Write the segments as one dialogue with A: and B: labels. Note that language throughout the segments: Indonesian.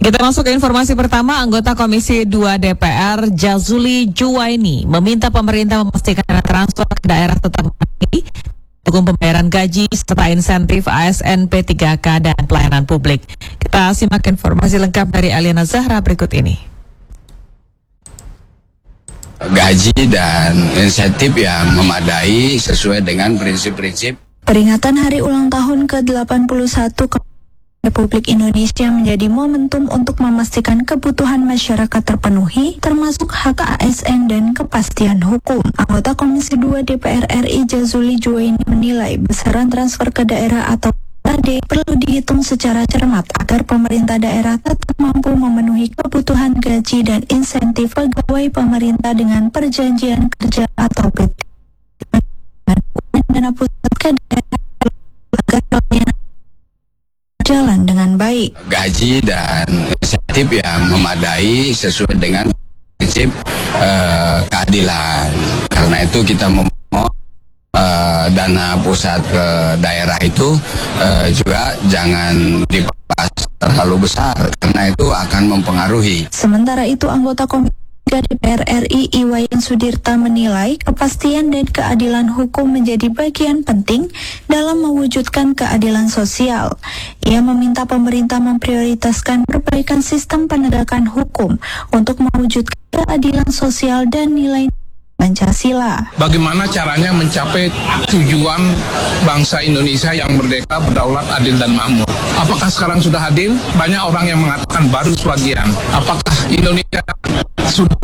A: Kita masuk ke informasi pertama. Anggota Komisi 2 DPR Jazuli Juwaini meminta pemerintah memastikan dana transfer ke daerah tetap mendukung pembayaran gaji serta insentif ASN P3K dan pelayanan publik. Kita simak informasi lengkap dari Aliana Zahra berikut ini.
B: Gaji dan insentif yang memadai sesuai dengan prinsip-prinsip.
C: Peringatan Hari Ulang Tahun ke-81 Republik Indonesia menjadi momentum untuk memastikan kebutuhan masyarakat terpenuhi, termasuk hak ASN dan kepastian hukum. Anggota Komisi 2 DPR RI Jazuli Juwaini menilai besaran transfer ke daerah atau TAD perlu dihitung secara cermat agar pemerintah daerah tetap mampu memenuhi kebutuhan gaji dan insentif pegawai pemerintah dengan perjanjian kerja atau PT. Dana pusat ke daerah agar pelayanan jalan dengan baik.
B: Gaji dan insentif yang memadai sesuai dengan prinsip keadilan. Karena itu kita memohon dana pusat ke daerah itu juga jangan dibahas terlalu besar karena itu akan mempengaruhi.
C: Sementara itu anggota Komisi DPR RI Iwayan Sudirta menilai kepastian dan keadilan hukum menjadi bagian penting dalam mewujudkan keadilan sosial. Ia meminta pemerintah memprioritaskan perbaikan sistem penegakan hukum untuk mewujudkan keadilan sosial dan nilai Pancasila.
D: Bagaimana caranya mencapai tujuan bangsa Indonesia yang merdeka, berdaulat, adil, dan makmur? Apakah sekarang sudah adil? Banyak orang yang mengatakan baru sebagian. Apakah Indonesia sudah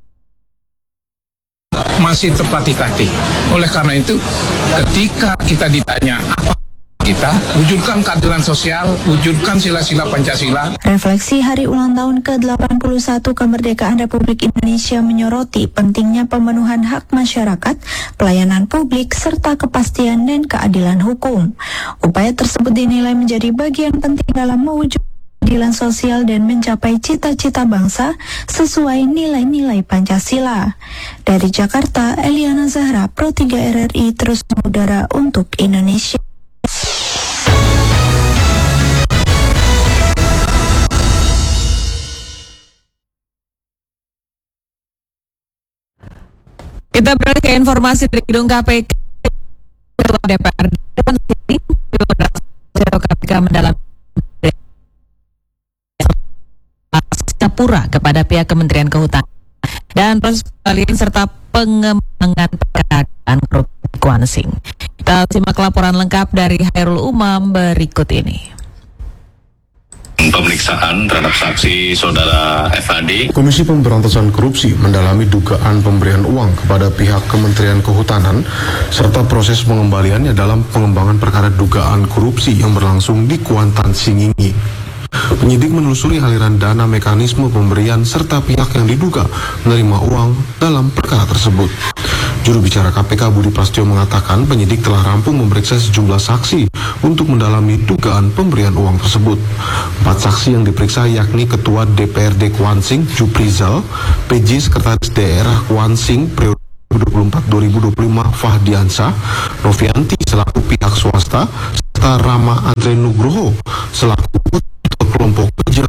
D: masih tertatih-tatih? Oleh karena itu, ketika kita ditanya apa kita, wujudkan keadilan sosial, wujudkan sila-sila Pancasila.
C: Refleksi Hari Ulang Tahun ke-81 Kemerdekaan Republik Indonesia menyoroti pentingnya pemenuhan hak masyarakat, pelayanan publik, serta kepastian dan keadilan hukum. Upaya tersebut dinilai menjadi bagian penting dalam mewujudkan keadilan sosial dan mencapai cita-cita bangsa sesuai nilai-nilai Pancasila. Dari Jakarta, Eliana Zahra, Pro 3 RRI terus mengudara untuk Indonesia.
A: Kita beralih ke informasi dari gedung KPK. Ketua DPR dan KPK mendalam pura kepada pihak Kementerian Kehutanan dan proses pengalihan serta pengembangan pengadaan Kuansing. Kita simak laporan lengkap dari Hairul Umam berikut ini.
E: Pemeriksaan terhadap saksi saudara FAD.
F: Komisi Pemberantasan Korupsi mendalami dugaan pemberian uang kepada pihak Kementerian Kehutanan serta proses pengembaliannya dalam pengembangan perkara dugaan korupsi yang berlangsung di Kuantan Singingi. Penyidik menelusuri aliran dana, mekanisme pemberian serta pihak yang diduga menerima uang dalam perkara tersebut. Juru bicara KPK Budi Prasetyo mengatakan penyidik telah rampung memeriksa sejumlah saksi untuk mendalami dugaan pemberian uang tersebut. 4 saksi yang diperiksa yakni Ketua DPRD Kuansing Juprizal, PJ Sekretaris Daerah Kuansing periode 2024-2025 Fahdiansyah, Novianti selaku pihak swasta, serta Rama Andre Nugroho selaku kelompok kerja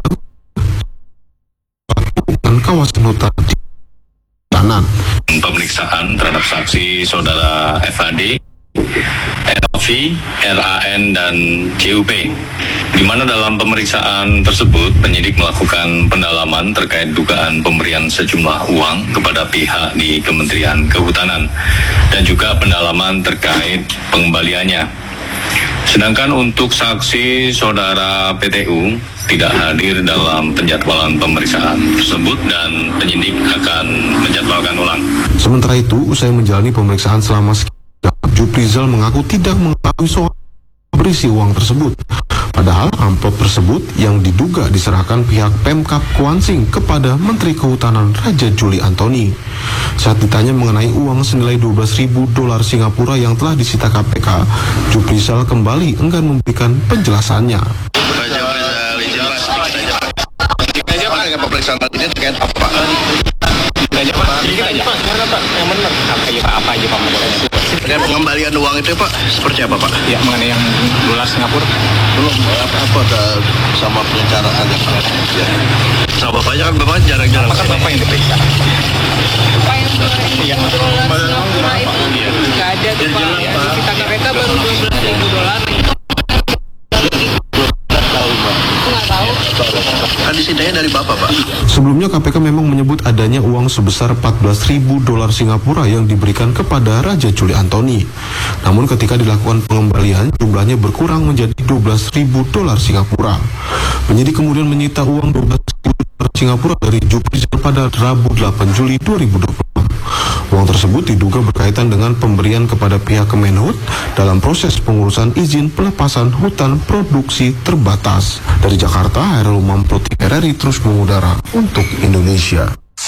F: dan kawasan hutan di Tanan.
E: Pemeriksaan terhadap saksi saudara FAD, LV, RAN, dan CUP, di mana dalam pemeriksaan tersebut penyidik melakukan pendalaman terkait dugaan pemberian sejumlah uang kepada pihak di Kementerian Kehutanan dan juga pendalaman terkait pengembaliannya. Sedangkan untuk saksi saudara PTU tidak hadir dalam penjadwalan pemeriksaan tersebut dan penyidik akan menjadwalkan ulang.
F: Sementara itu, usai menjalani pemeriksaan selama sekitar, Juprizal mengaku tidak mengetahui soal berisi uang tersebut. Padahal amplop tersebut yang diduga diserahkan pihak Pemkab Kuansing kepada Menteri Kehutanan Raja Juli Antoni. Saat ditanya mengenai uang senilai $12.000 Singapura yang telah disita KPK, Juprizal kembali enggan memberikan penjelasannya.
E: Pemeriksaan ini terkait apa? Sedikit aja Pak, yang benar. Apa aja Pak?
G: Terkait pengembalian uang itu Pak, seperti apa Pak?
D: Ya, mengenai yang dolar Singapura.
G: Belum apa ada sama perencanaan yang ya. Sama Bapaknya kan Bapak jarang-jarang.
D: Apakah Bapak yang diperiksa?
H: Pak yang $200 Singapura itu nggak ada tuh Pak. Kita kereta baru $12.000. Nggak tahu.
G: Kan disintainya dari Bapak Pak.
F: Sebelumnya KPK memang menyebut adanya uang sebesar $14.000 Singapura yang diberikan kepada Raja Juli Antoni. Namun ketika dilakukan pengembalian, jumlahnya berkurang menjadi $12.000 Singapura. Penyidik kemudian menyita uang $12.000 Singapura dari Jupiter pada Rabu 8 Juli 2020. Uang tersebut diduga berkaitan dengan pemberian kepada pihak Kemenhub dalam proses pengurusan izin pelepasan hutan produksi terbatas. Dari Jakarta, Hairul Umam Pro 3 RRI terus mengudara untuk Indonesia.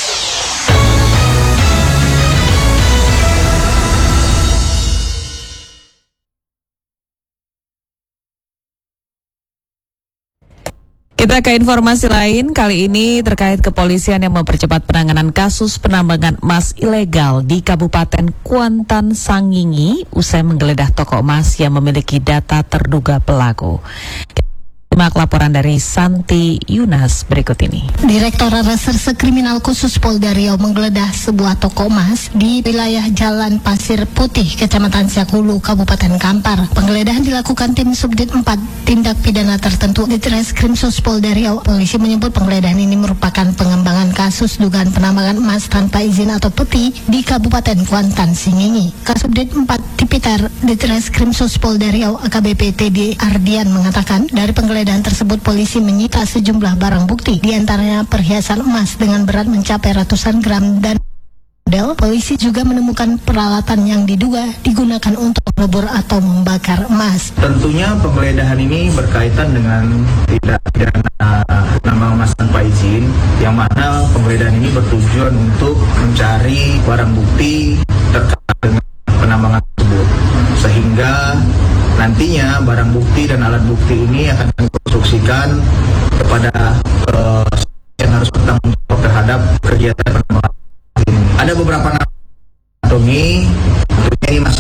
A: Kita ke informasi lain, kali ini terkait kepolisian yang mempercepat penanganan kasus penambangan emas ilegal di Kabupaten Kuantan Sangingi usai menggeledah toko emas yang memiliki data terduga pelaku. Simak laporan dari Santi Yunas berikut ini.
I: Direktorat Reserse Kriminal Khusus Polda Riau menggeledah sebuah toko emas di wilayah Jalan Pasir Putih, Kecamatan Siakhulu, Kabupaten Kampar. Penggeledahan dilakukan tim Subdit 4 Tindak Pidana Tertentu Ditreskrim Sus Polda Riau. Polisi menyebut penggeledahan ini merupakan pengembangan kasus dugaan penambangan emas tanpa izin atau peti di Kabupaten Kuantan Sangingi. Kasubdit 4 Tipiter Ditreskrim Sus Polda Riau AKBP TD Ardian mengatakan dari penggeledahan tersebut polisi menyita sejumlah barang bukti, diantaranya perhiasan emas dengan berat mencapai ratusan gram dan model. Polisi juga menemukan peralatan yang diduga digunakan untuk melebur atau membakar emas.
J: Tentunya penggeledahan ini berkaitan dengan tindak pidana penambang emas tanpa izin, yang mana penggeledahan ini bertujuan untuk mencari barang bukti terkait dengan penambangan tersebut, sehingga nantinya barang bukti dan alat bukti ini akan dikonstruksikan kepada yang harus bertanggung jawab terhadap kegiatan penambangan ini. Ada beberapa nama tentunya ini masih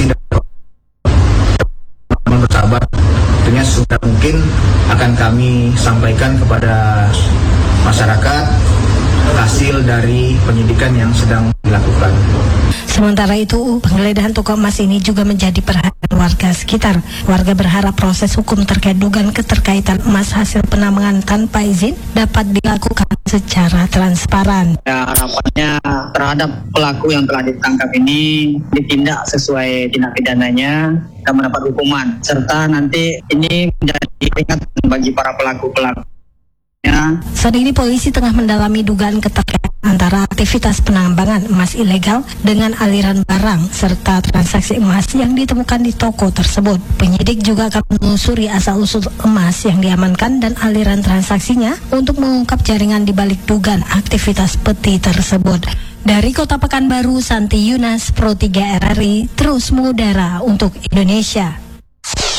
J: bersahabat, tentunya sudah mungkin akan kami sampaikan kepada masyarakat hasil dari penyidikan yang sedang dilakukan.
I: Sementara itu, penggeledahan toko emas ini juga menjadi perhatian warga sekitar. Warga berharap proses hukum terkait dugaan keterkaitan emas hasil penambangan tanpa izin dapat dilakukan secara transparan.
K: Ya, harapannya terhadap pelaku yang telah ditangkap ini ditindak sesuai tindak pidananya dan mendapat hukuman, serta nanti ini menjadi peringatan bagi para pelaku-pelaku.
I: Saat ini polisi tengah mendalami dugaan keterkaitan antara aktivitas penambangan emas ilegal dengan aliran barang serta transaksi emas yang ditemukan di toko tersebut. Penyidik juga akan menelusuri asal-usul emas yang diamankan dan aliran transaksinya untuk mengungkap jaringan di balik dugaan aktivitas peti tersebut. Dari Kota Pekanbaru, Santi Yunas, Pro 3 RRI terus mengudara untuk Indonesia.